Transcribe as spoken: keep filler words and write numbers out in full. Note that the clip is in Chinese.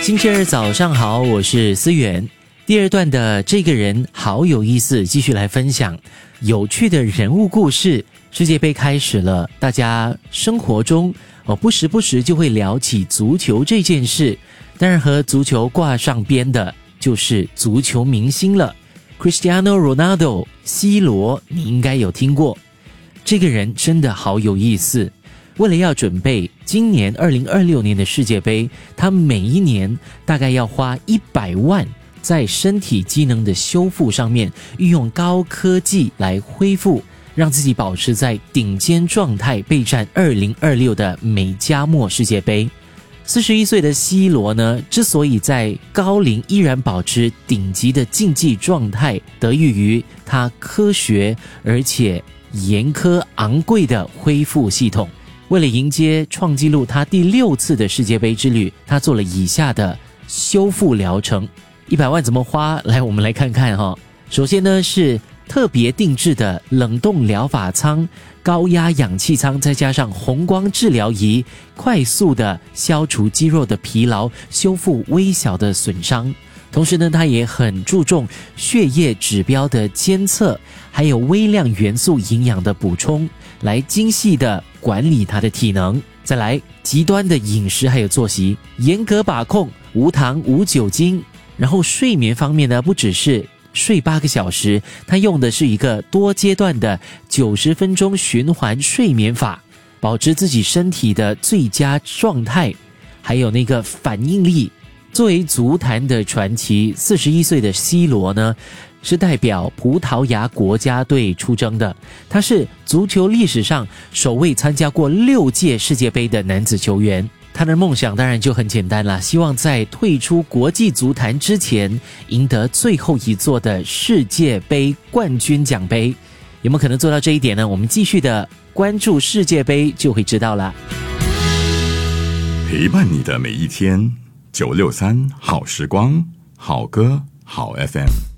星期二早上好，我是思远。第二段的这个人好有意思，继续来分享有趣的人物故事。世界杯开始了，大家生活中哦不时不时就会聊起足球这件事，当然和足球挂上边的就是足球明星了。 Cristiano Ronaldo C 罗，你应该有听过。这个人真的好有意思，为了要准备今年二零二六年的世界杯，他每一年大概要花一百万在身体机能的修复上面，运用高科技来恢复，让自己保持在顶尖状态，备战二零二六的美加墨世界杯。四十一岁的 C 罗呢，之所以在高龄依然保持顶级的竞技状态，得益于他科学而且严苛昂贵的恢复系统。为了迎接创纪录他第六次的世界杯之旅，他做了以下的修复疗程。一百万怎么花？来，我们来看看哈。首先呢，是特别定制的冷冻疗法舱、高压氧气舱，再加上红光治疗仪，快速的消除肌肉的疲劳，修复微小的损伤。同时呢，他也很注重血液指标的监测，还有微量元素营养的补充，来精细的管理他的体能。再来，极端的饮食还有作息，严格把控，无糖无酒精。然后睡眠方面呢，不只是睡八个小时，他用的是一个多阶段的九十分钟循环睡眠法，保持自己身体的最佳状态，还有那个反应力。作为足坛的传奇，四十一岁的 C 罗呢，是代表葡萄牙国家队出征的。他是足球历史上首位参加过六届世界杯的男子球员。他的梦想当然就很简单了，希望在退出国际足坛之前，赢得最后一座的世界杯冠军奖杯。有没有可能做到这一点呢？我们继续的关注世界杯就会知道了。 陪伴你的每一天，九六三好时光，好歌好 F M。